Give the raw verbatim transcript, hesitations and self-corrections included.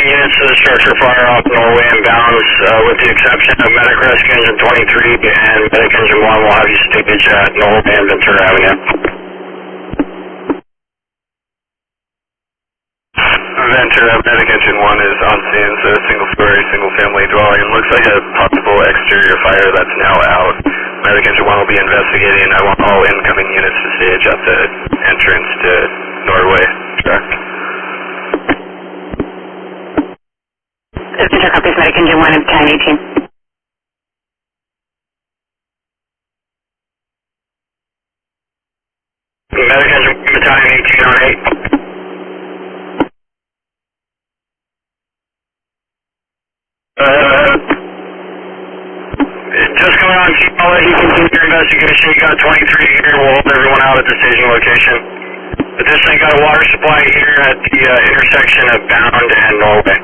units to the structure fire off Norway and bounds, uh, with the exception of Medic Rescue Engine twenty-three and Medic Engine one will have you stage at Norway and Ventura Avenue. Ventura, Medic Engine one is on scene, so single-story, single-family dwelling. Looks like a possible exterior fire that's now out. Medic Engine one will be investigating. I want all incoming units to stage at the entrance to Norway. Check. Ventura copies Medic Engine one at ten eighteen. Medic Engine Battalion eighteen oh eight. Uh, just coming on, Chief, I'll let you continue your investigation. You got twenty-three here. We'll hold everyone out at the staging location. Additionally, got a water supply here at the uh, intersection of Bound and Norway.